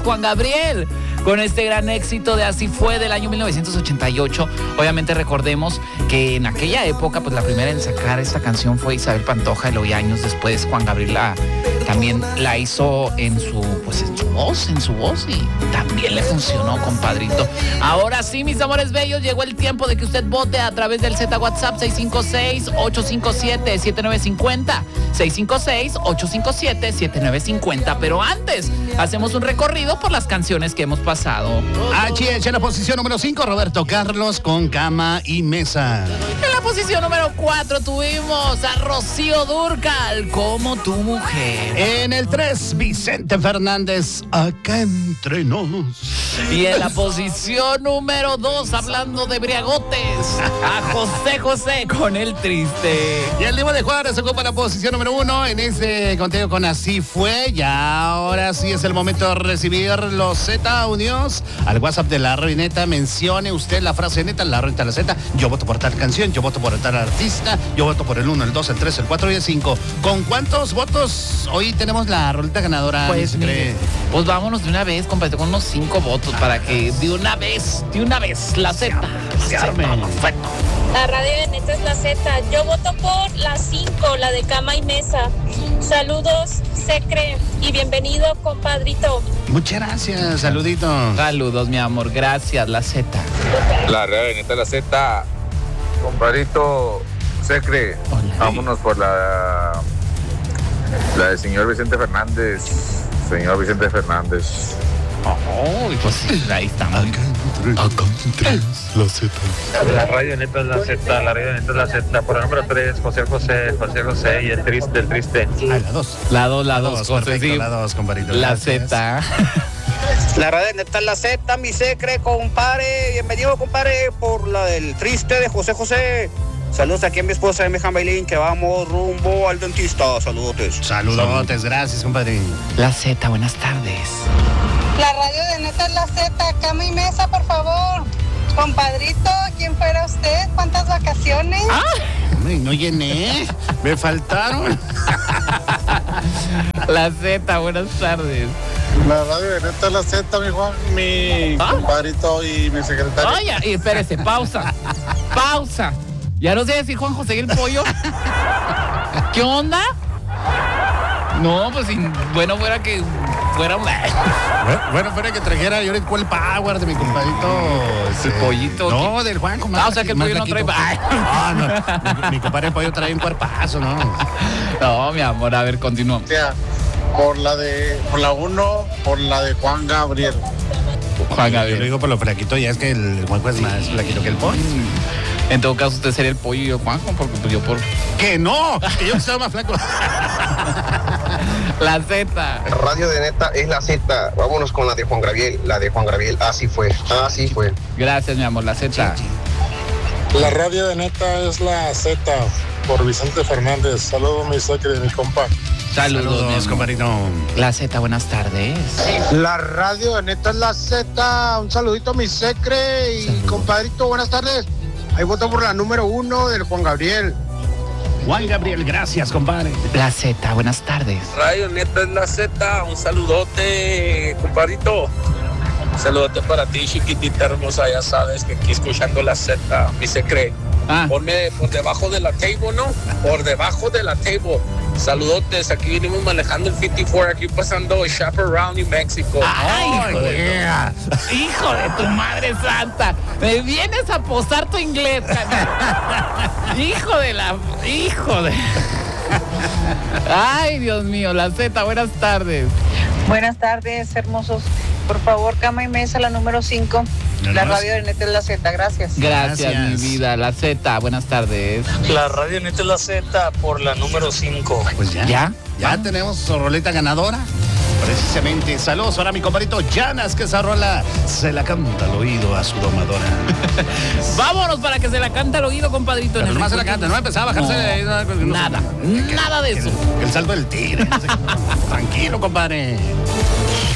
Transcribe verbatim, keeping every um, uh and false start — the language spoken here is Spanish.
Juan Gabriel, con este gran éxito de Así Fue del año mil novecientos ochenta y ocho. Obviamente recordemos que en aquella época, pues la primera en sacar esta canción fue Isabel Pantoja, y luego años después Juan Gabriel la, también la hizo en su, pues en su voz, en su voz, y también le funcionó, compadrito. Ahora sí, mis amores bellos, llegó el tiempo de que usted vote a través del Z WhatsApp seis cinco seis, ocho cinco siete, siete nueve cinco cero, seis cinco seis, ocho cinco siete, siete nueve cinco cero. Pero antes, hacemos un recorrido por las canciones que hemos pasado. H H en la posición número cinco, Roberto Carlos con Cama y Mesa. En la posición número cuatro tuvimos a Rocío Dúrcal, Como tu mujer. En el tres, Vicente Fernández, Acá entre nos. Y en la posición número dos, hablando de briagotes, a José José con El Triste. Y el Divo de Juárez ocupa la posición número uno en este conteo con Así Fue. Y ahora sí es el momento de recibir los Z audios al WhatsApp de la Radioneta. Mencione usted la frase neta, la Radioneta, la Z. Yo voto por tal canción, yo voto por tal artista, yo voto por el uno, el dos, el tres, el cuatro y el cinco. ¿Con cuántos votos hoy tenemos la roleta ganadora? Pues, mire, pues vámonos de una vez, compadre, con unos cinco votos para que de una vez, de una vez, la Z. Se arme. Perfecto. La radio de neta es la Z. Yo voto por la cinco, la de Cama y Mesa. Saludos, Secre, y bienvenido, compadrito. Muchas gracias, saluditos. Saludos, mi amor, gracias, la Z. La radio de neta es la Z. Compadrito, Secre. Hola. Vámonos por la, la del señor Vicente Fernández. Señor Vicente Fernández. Oh, pues sí, ahí estamos. Acá entre la Z. La radio neta es la Z, la radio neta es la Z. Por el número tres, José José, José José y el triste, el triste. Ah, la dos. La dos, la dos, José, perfecto, sí. la dos, compadrito. La Gracias. Z. La radio neta es la Z, mi secre, compadre. Bienvenido, compadre, por la del triste de José José. Saludos aquí a mi esposa Emejan Bailín, que vamos rumbo al dentista. Saludotes. Saludotes, gracias, compadre. La Z, buenas tardes. La radio de neta es la Z, Cama y Mesa, por favor. Compadrito, ¿quién fuera usted? ¿Cuántas vacaciones? Ah. Hombre, no llené, me faltaron. La Z, buenas tardes. La radio de neta es la Z, mi Juan, mi ¿Ah? compadrito y mi secretario. Oye, y espérese, pausa. Pausa. Ya no sé decir Juan José y el pollo. ¿Qué onda? No, pues si bueno fuera que fuera un... Bueno, bueno, fuera que trajera yo el power de mi compadrito. El pollito. No, del Juan. Ah, o sea que el pollo no trae... No, no, mi, mi compadre el pollo trae un cuerpazo, ¿no? No, mi amor, a ver, continúa. O sea, por la de, por la uno, por la de Juan Gabriel. Juan Yo Gabriel. lo digo por lo flaquito, ya es que el Juanjo es más flaquito que el pollo. En todo caso, usted sería el pollo y yo Juanjo, porque pues yo por... ¡Que no! Que yo estaba más flaco. La Z. La radio de neta es la Z. Vámonos con la de Juan Gabriel. La de Juan Gabriel. Así fue. Así fue. Gracias, mi amor, la Z. La radio de neta es la Z, por Vicente Fernández. Saludos, mi secre, mi compa. Saludos, mi Saludos, amor. compadrito. La Z, buenas tardes. La radio de neta es la Z. Un saludito, mi secre y Saludos. compadrito, buenas tardes. Ahí voto por la número uno del Juan Gabriel. Juan Gabriel, gracias, compadre. La Z, buenas tardes. Radio neta es la Z. Un saludote, compadrito. Un saludote para ti, chiquitita hermosa. Ya sabes que aquí escuchando la Z, mi secre. Ah, Ponme por debajo de la table, ¿no? Por debajo de la table. Saludotes, aquí venimos manejando el cincuenta y cuatro, aquí pasando Chaparral, New Mexico. ay, hijo de, yeah. tu, hijo de tu madre santa. Me vienes a posar tu inglés, carnal. Hijo de la... Hijo de... Ay, Dios mío, la Z, buenas tardes. Buenas tardes, hermosos. Por favor, Cama y Mesa, la número cinco. La radio de neta es la Z, gracias. Gracias, Gracias. mi vida. La Z, buenas tardes. La radio neta es la Z, por la número cinco. Pues ya. ¿Ya? Ya tenemos su roleta ganadora. Precisamente, saludos ahora a mi compadrito Llanas, que esa rola se la canta al oído a su domadora. Vámonos para que se la cante al oído, compadrito. Pero en el nomás se la canta, no empezaba a bajarse. No, de- no sé. nada, Que- nada de que- eso. que el salto del tigre. No sé. Tranquilo, compadre.